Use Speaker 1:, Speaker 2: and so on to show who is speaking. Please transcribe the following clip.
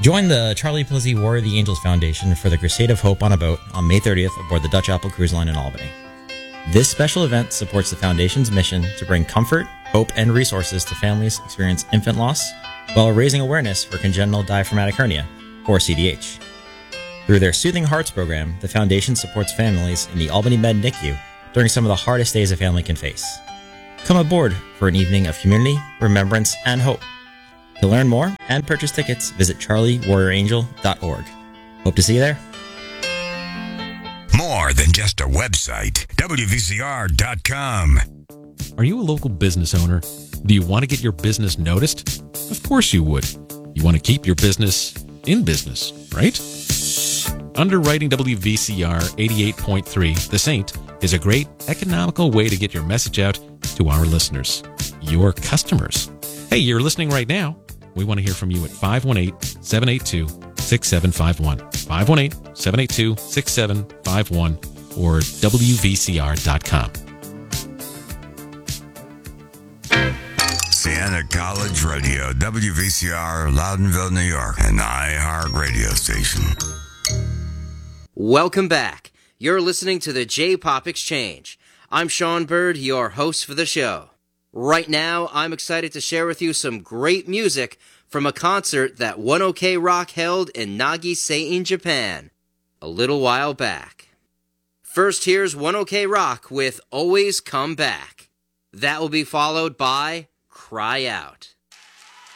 Speaker 1: Join the Charlie Plizzy War of the Angels Foundation for the Crusade of Hope on a boat on May 30th aboard the Dutch Apple Cruise Line in Albany. This special event supports the Foundation's mission to bring comfort, hope, and resources to families experiencing infant loss while raising awareness for congenital diaphragmatic hernia, or CDH. Through their Soothing Hearts program, the Foundation supports families in the Albany Med NICU during some of the hardest days a family can face. Come aboard for an evening of community, remembrance, and hope. To learn more and purchase tickets, visit charliewarriorangel.org. Hope to see you there.
Speaker 2: More than just a website. WVCR.com.
Speaker 3: Are you a local business owner? Do you want to get your business noticed? Of course you would. You want to keep your business in business, right? Underwriting WVCR 88.3, The Saint, is a great economical way to get your message out to our listeners, your customers. Hey, you're listening right now. We want to hear from you at 518-782-6751. 518-782-6751 or WVCR.com.
Speaker 2: Siena College Radio, WVCR, Loudonville, New York, an iHeart radio station.
Speaker 4: Welcome back. You're listening to the J-Pop Exchange. I'm Sean Bird, your host for the show. Right now, I'm excited to share with you some great music from a concert that One OK Rock held in Nagi-Seiin, Japan, a little while back. First, here's One OK Rock with Always Come Back. That will be followed by Cry Out.